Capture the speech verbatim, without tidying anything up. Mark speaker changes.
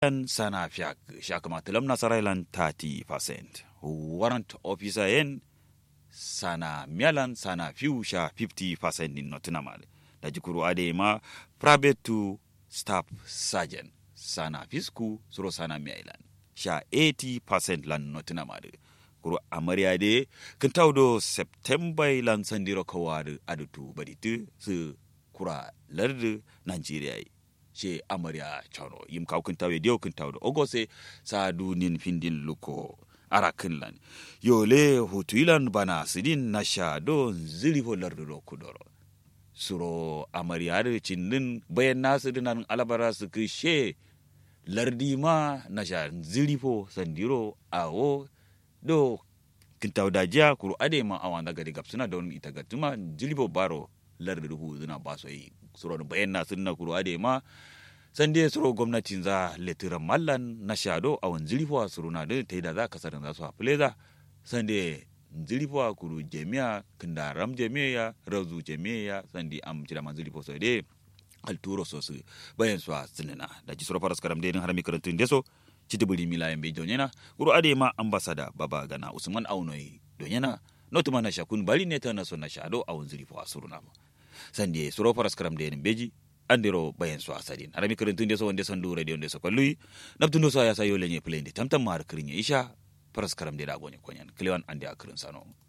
Speaker 1: sana fiak shakama tilam nasarailan thirty percent. Warrant officer en sana mialan sana fiusha fifty percent in Nottingham. Da jikuru ade ma private to staff sergeant sana fisku suro sana mialan. Sha eighty percent lan Nottingham. Kuru amariya de kintaudo September lan sandiro kawadu adutu baditu su kura lardu Nigeria. She amariya chano yim kaw kintawe dio kintawdo ogose sa dunin findin luko arakin lan yole hutuilan bana sidin nasha do zili fo lardu do kudoro suro amariya de cindin bayan nasu dinan alabara su kishe lardi ma nasha zili fo sandiro awo do kintawda ja kuru ade ma awanda gadi gapsuna don itagatuma zili fo baro lardu hu zina baso yi suro bayan nasu dinan kuru ade ma sande suro gwamnatin za letiran mallan na shado a wani zilifuwa suru na da ta yi da za kasar za su hafileza sande zilifuwa kuru jami'a kinda ram jami'a razu jami'a sande am jira man zilifuwa sau dai alturo so su bayan su a sinina da ji suro faras karam dai har mi karantun deso ci dubuli milayen bai jonyena kuru ade ma ambasada baba gana usman aunoyi donyena notuma na shakun bali ne ta na so na shado a wani zilifuwa suru na sande suro faras karam dai beji andiro bayan su asadin arami karantun deso wonde sandu radio ndeso kolluyi nabtundo so ya sayo lenye plende tamtam mar krinya isha paras karam de da gonye konyan kliwan ande akrin sano